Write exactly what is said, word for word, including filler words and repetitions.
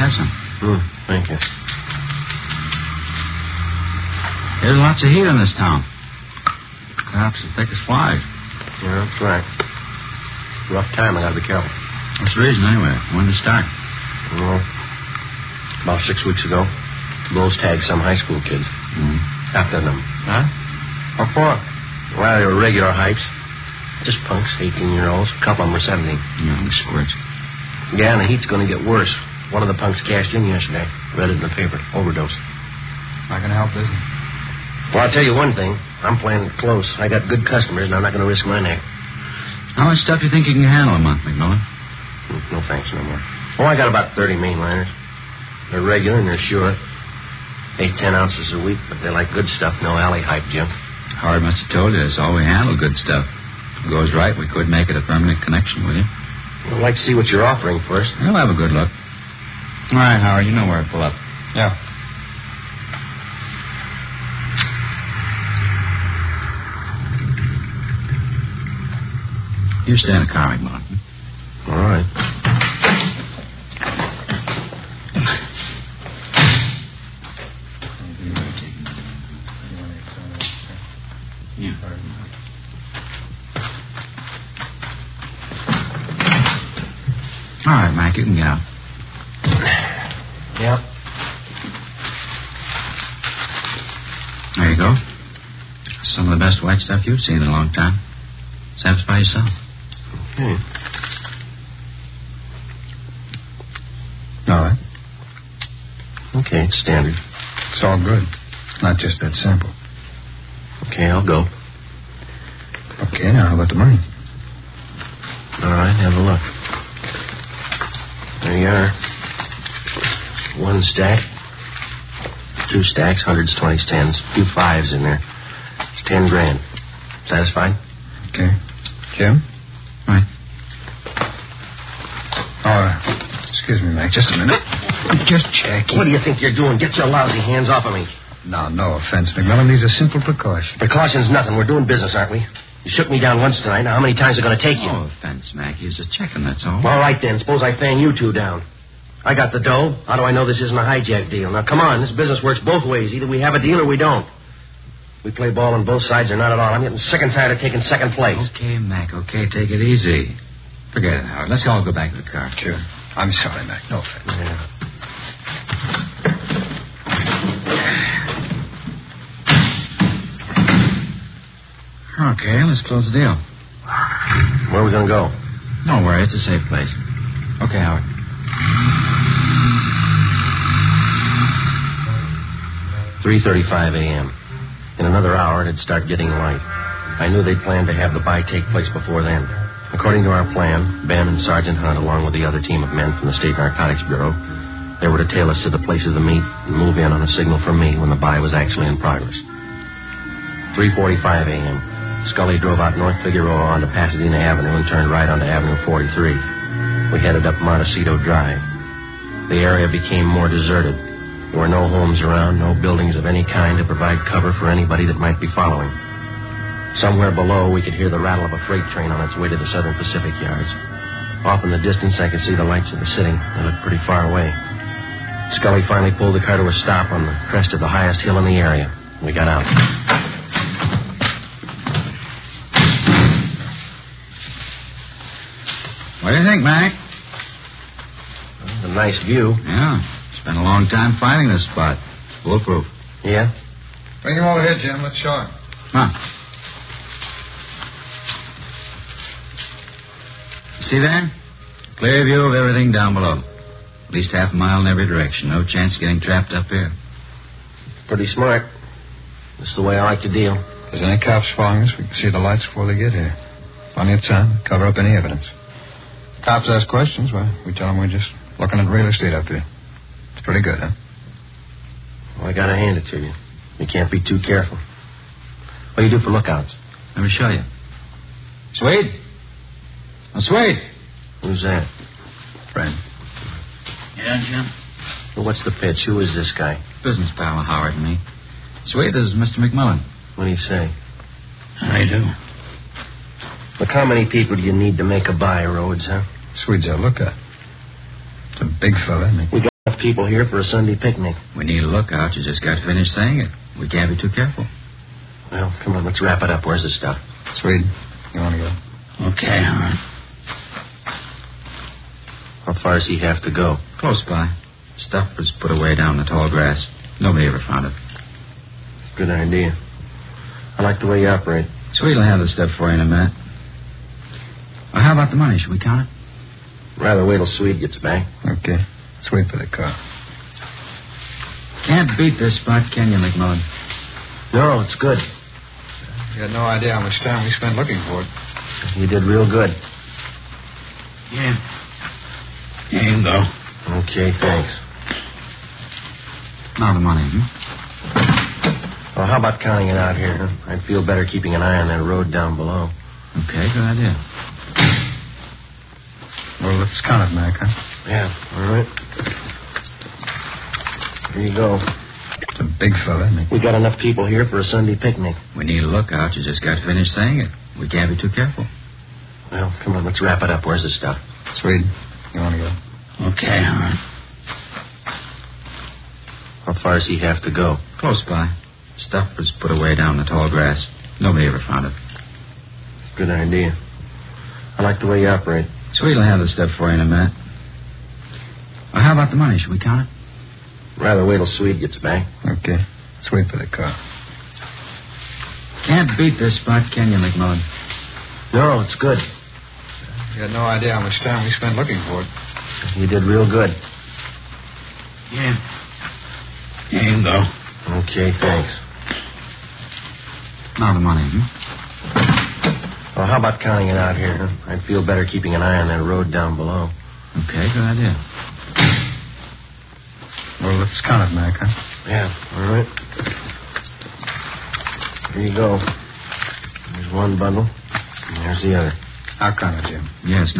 Have some. Mm, thank you. There's lots of heat in this town. Cops as thick as flies. Yeah, that's right. Rough time. I gotta be careful. What's the reason, anyway? When did it start? Well, about six weeks ago, Bulls tagged some high school kids. Mm. After them. Huh? What for? Well, they were regular hypes. Just punks, eighteen-year-olds. A couple of them were seventeen. Young squirts. Yeah, and the heat's going to get worse. One of the punks cashed in yesterday. Read it in the paper. Overdose. Not going to help, is it? Well, I'll tell you one thing. I'm playing it close. I got good customers, and I'm not going to risk my neck. How much stuff do you think you can handle a month, McMillan? No thanks, no more. Oh, I got about thirty mainliners. They're regular and they're sure. Eight, ten ounces a week, but they like good stuff, no alley hype junk. Howard must have told you that's all we handle, good stuff. If it goes right, we could make it a permanent connection with you. I'd like to see what you're offering first. We'll have a good look. All right, Howard, you know where to pull up. Yeah. You stay in the car, McMillan. All right. Yeah. All right, Mike, you can get out. Yep. There you go. Some of the best white stuff you've seen in a long time. Satisfy yourself. Okay. All right. Okay, it's standard. It's all good. Not just that sample. Okay, I'll go. Okay, now how about the money? All right, have a look. There you are. One stack. Two stacks, hundreds, twenties, tens. A few fives in there. It's ten grand. Satisfied? Okay. Jim? Right. Oh, excuse me, Mac. Just a minute. I'm just checking. What do you think you're doing? Get your lousy hands off of me. No, no offense, McMillan. These are simple precautions. Precaution's nothing. We're doing business, aren't we? You shook me down once tonight. Now, how many times are it going to take you? No offense, Mac. He was just checking, that's all. All right, then. Suppose I fan you two down. I got the dough. How do I know this isn't a hijack deal? Now, come on. This business works both ways. Either we have a deal or we don't. We play ball on both sides or not at all. I'm getting sick and tired of taking second place. Okay, Mac, okay. Take it easy. Forget it, Howard. Let's all go back to the car. Sure. I'm sorry, Mac. No offense. Yeah. Okay, let's close the deal. Where are we going to go? Don't worry, it's a safe place. Okay, Howard. three thirty-five a.m. In another hour, it'd start getting light. I knew they'd planned to have the buy take place before then. According to our plan, Ben and Sergeant Hunt, along with the other team of men from the State Narcotics Bureau, they were to tail us to the place of the meet and move in on a signal from me when the buy was actually in progress. three forty-five a.m. Scully drove out North Figueroa onto Pasadena Avenue and turned right onto Avenue forty-three. We headed up Montecito Drive. The area became more deserted. There were no homes around, no buildings of any kind to provide cover for anybody that might be following. Somewhere below, we could hear the rattle of a freight train on its way to the Southern Pacific yards. Off in the distance, I could see the lights of the city. They looked pretty far away. Scully finally pulled the car to a stop on the crest of the highest hill in the area. We got out. What do you think, Mac? Well, a nice view. Yeah. Spent a long time finding this spot. Foolproof. Yeah? Bring him over here, Jim. Let's show him. Huh. See there? Clear view of everything down below. At least half a mile in every direction. No chance of getting trapped up here. Pretty smart. That's the way I like to deal. If there's any cops following us, we can see the lights before they get here. Plenty of time to cover up any evidence. Cops ask questions, well, we tell them we're just looking at real estate up here. It's pretty good, huh? Well, I gotta hand it to you. You can't be too careful. What do you do for lookouts? Let me show you. Swede? Oh, Swede. Who's that? Friend. Yeah, Jim? Well, what's the pitch? Who is this guy? Business pal of Howard and me. Swede, this is Mister McMillan. What do you say? How do you do? Look, how many people do you need to make a buy, Rhodes, huh? Swede's our lookout. It's a big fella, isn't he? We Enough people here for a Sunday picnic. We need a lookout. You just got to finish saying it. We can't be too careful. Well, come on, let's wrap it up. Where's the stuff? Swede, you want to go? Okay, all right. How far does he have to go? Close by. Stuff was put away down in the tall grass. Nobody ever found it. Good idea. I like the way you operate. Swede will have the stuff for you in a minute. Well, how about the money? Should we count it? Rather wait till Swede gets back. Okay. Let's wait for the car. Can't beat this spot, can you, McMullen? No, it's good. You had no idea how much time we spent looking for it. You did real good. Yeah. Here you go. Okay, thanks. Now the money, hmm? Well, how about counting it out here? Huh? I'd feel better keeping an eye on that road down below. Okay, good idea. Well, let's count it, Mac, huh? Yeah, all right. Here you go. It's a big fella, isn't he? We got enough people here for a Sunday picnic. We need a lookout. You just got to finish saying it. We can't be too careful. Well, come on, let's wrap it up. Where's the stuff? Swede, you want to go? Okay, all right. How far does he have to go? Close by. Stuff was put away down in the tall grass. Nobody ever found it. Good idea. I like the way you operate. Swede will have the stuff for you in a minute. Well, how about the money? Should we count it? Rather wait till Swede gets back. Okay. Let's wait for the car. Can't beat this spot, can you, McMullen? No, it's good. You had no idea how much time we spent looking for it. You did real good. Yeah. Here you go. Okay, thanks. Now the money, hmm? Well, how about counting it out here? Huh? I'd feel better keeping an eye on that road down below. Okay, good idea. Well, let's count it, Mac, huh? Yeah, all right. Here you go. There's one bundle, and there's the other. I'll count it, Jim. Yes,